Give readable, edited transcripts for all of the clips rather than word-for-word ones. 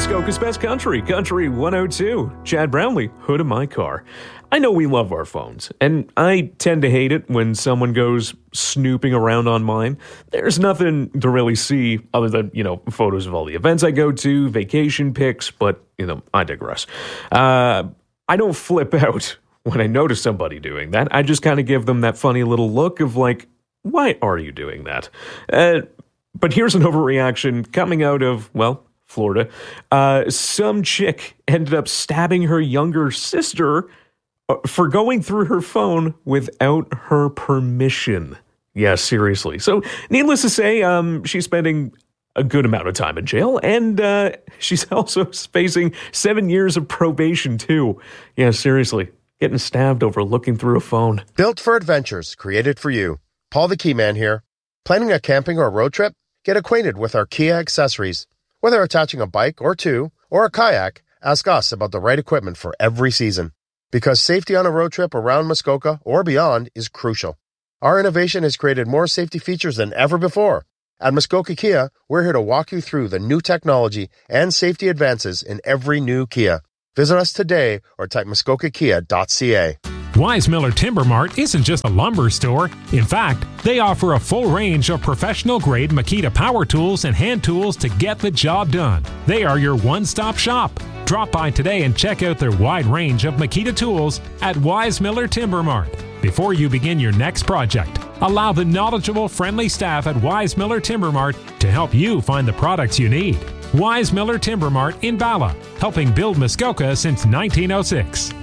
Muskoka's best country, Country 102. Chad Brownlee, hood of my car. I know we love our phones, and I tend to hate it when someone goes snooping around on mine. There's nothing to really see other than, photos of all the events I go to, vacation pics, but, I digress. I don't flip out when I notice somebody doing that. I just kind of give them that funny little look of like, why are you doing that? But here's an overreaction coming out of, Florida. Some chick ended up stabbing her younger sister for going through her phone without her permission. Yeah, seriously. So needless to say, she's spending a good amount of time in jail, and she's also facing 7 years of probation too. Yeah, seriously. Getting stabbed over looking through a phone. Built for adventures, created for you. Paul the Key Man here. Planning a camping or road trip? Get acquainted with our Kia accessories. Whether attaching a bike or two, or a kayak, ask us about the right equipment for every season. Because safety on a road trip around Muskoka or beyond is crucial. Our innovation has created more safety features than ever before. At Muskoka Kia, we're here to walk you through the new technology and safety advances in every new Kia. Visit us today or type muskokakia.ca. Wise Miller Timber Mart isn't just a lumber store. In fact, they offer a full range of professional-grade Makita power tools and hand tools to get the job done. They are your one-stop shop. Drop by today and check out their wide range of Makita tools at Wise Miller Timber Mart. Before you begin your next project, allow the knowledgeable, friendly staff at Wise Miller Timber Mart to help you find the products you need. Wise Miller Timber Mart in Bala, helping build Muskoka since 1906.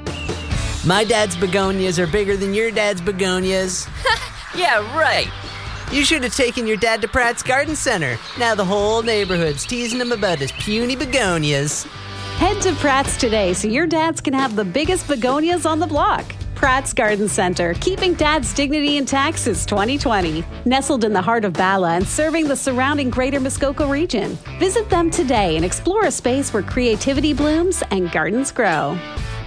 My dad's begonias are bigger than your dad's begonias. Yeah, right. You should have taken your dad to Pratt's Garden Center. Now the whole neighborhood's teasing him about his puny begonias. Head to Pratt's today so your dads can have the biggest begonias on the block. Pratt's Garden Center, keeping dad's dignity intact since 2020. Nestled in the heart of Bala and serving the surrounding greater Muskoka region. Visit them today and explore a space where creativity blooms and gardens grow.